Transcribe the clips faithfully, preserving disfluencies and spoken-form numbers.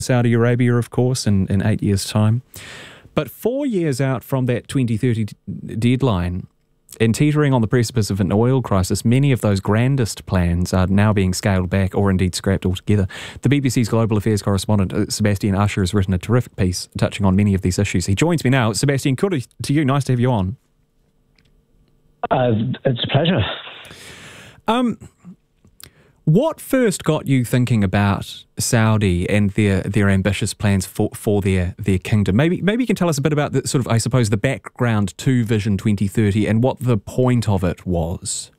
Saudi Arabia, of course, in, in eight years' time. But four years out from that twenty thirty d- deadline, and teetering on the precipice of an oil crisis, many of those grandest plans are now being scaled back or indeed scrapped altogether. The B B C's Global Affairs correspondent, uh, Sebastian Usher, has written a terrific piece touching on many of these issues. He joins me now. Sebastian, good to you. Nice to have you on. Uh, it's a pleasure. Um, what first got you thinking about Saudi and their their ambitious plans for, for their their kingdom? Maybe maybe you can tell us a bit about the sort of, I suppose, the background to Vision twenty thirty and what the point of it was.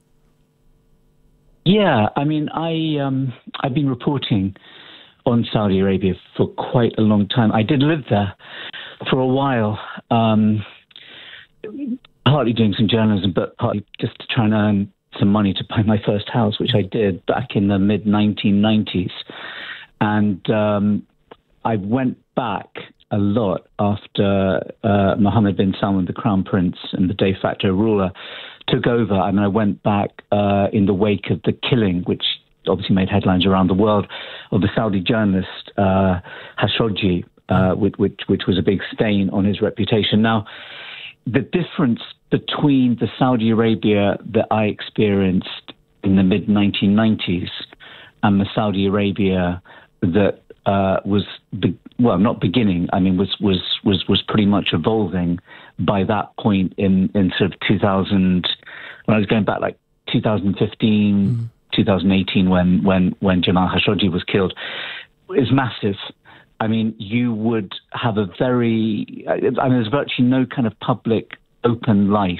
Yeah, I mean, I um, I've been reporting on Saudi Arabia for quite a long time. I did live there for a while, um, partly doing some journalism, but partly just to try and earn some money to buy my first house, which I did back in the mid nineteen nineties. And um, I went back a lot after uh, Mohammed bin Salman, the crown prince and the de facto ruler, took over. I mean, I went back uh, in the wake of the killing, which obviously made headlines around the world, of the Saudi journalist uh, Khashoggi, uh, which, which, which was a big stain on his reputation. Now, the difference between the Saudi Arabia that I experienced in the mid nineteen nineties and the Saudi Arabia that uh, was, be- well, not beginning, I mean, was, was, was, was pretty much evolving by that point in, in sort of two thousand, when I was going back like two thousand fifteen, mm. two thousand eighteen, when, when, when Jamal Khashoggi was killed, is massive. I mean, you would have a very, I mean, there's virtually no kind of public open life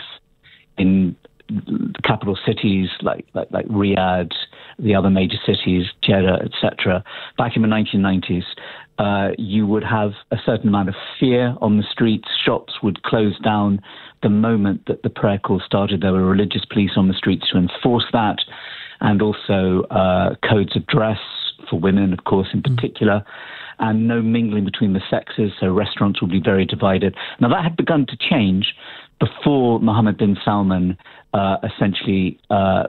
in capital cities like, like, like Riyadh, the other major cities, Jeddah, et cetera. Back in the nineteen nineties, uh, you would have a certain amount of fear on the streets. Shops would close down the moment that the prayer call started. There were religious police on the streets to enforce that, and also uh, codes of dress for women, of course, in particular. Mm. And no mingling between the sexes, so restaurants would be very divided. Now, that had begun to change before Mohammed bin Salman, uh, essentially, uh,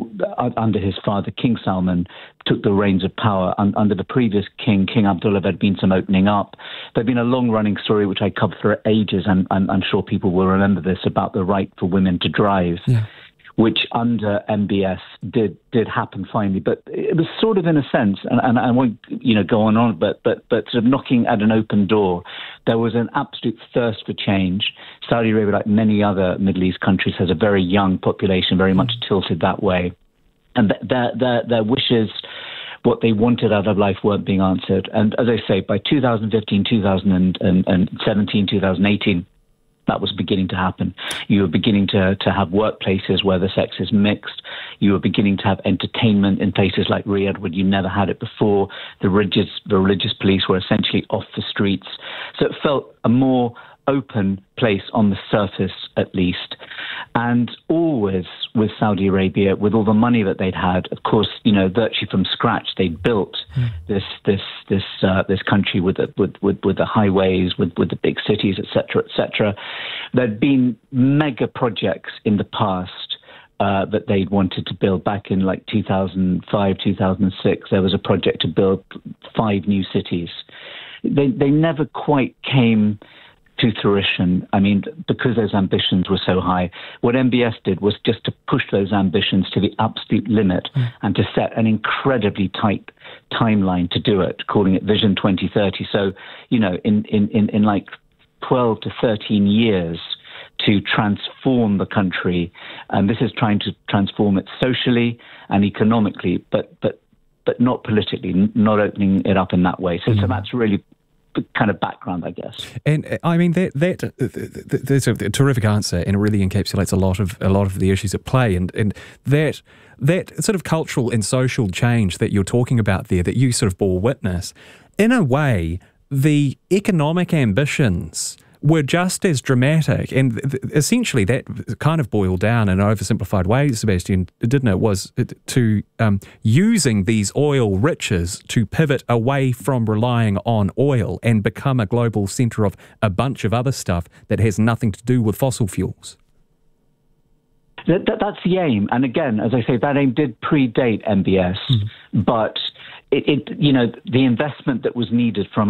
under his father, King Salman, took the reins of power. Un- under the previous king, King Abdullah, there had been some opening up. There had been a long-running story, which I covered for ages, and I'm, I'm sure people will remember this, about the right for women to drive. Yeah. Which under M B S did did happen finally, but it was sort of in a sense, and, and I won't you know go on on, but but but sort of knocking at an open door. There was an absolute thirst for change. Saudi Arabia, like many other Middle East countries, has a very young population, very much tilted that way, and their their their wishes, what they wanted out of life, weren't being answered. And as I say, by two thousand fifteen, two thousand seventeen, two thousand eighteen. That was beginning to happen. You were beginning to, to have workplaces where the sex is mixed. You were beginning to have entertainment in places like Riyadh where you never had it before. The religious, the religious police were essentially off the streets. So it felt a more open place on the surface, at least. And always with Saudi Arabia, with all the money that they'd had, of course, you know, virtually from scratch, they built mm. this this this uh, this country with the with, with with the highways, with with the big cities, et cetera, et cetera. There'd been mega projects in the past uh, that they'd wanted to build. Back in like two thousand five, two thousand six, there was a project to build five new cities. They they never quite came to fruition. I mean, because those ambitions were so high, what M B S did was just to push those ambitions to the absolute limit mm. and to set an incredibly tight timeline to do it, calling it Vision twenty thirty. So, you know, in, in, in, in like twelve to thirteen years to transform the country. And this is trying to transform it socially and economically, but, but, but not politically, not opening it up in that way. So, mm. so that's really kind of background, I guess. And I mean that that uh, that's a terrific answer, and it really encapsulates a lot of a lot of the issues at play, and and that that sort of cultural and social change that you're talking about there, that you sort of bore witness. In a way, the economic ambitions were just as dramatic, and th- essentially that kind of boiled down in an oversimplified way, Sebastian, didn't it, was to um, using these oil riches to pivot away from relying on oil and become a global centre of a bunch of other stuff that has nothing to do with fossil fuels. That, that, that's the aim. And again, as I say, that aim did predate M B S, mm. but it, it, you know, the investment that was needed from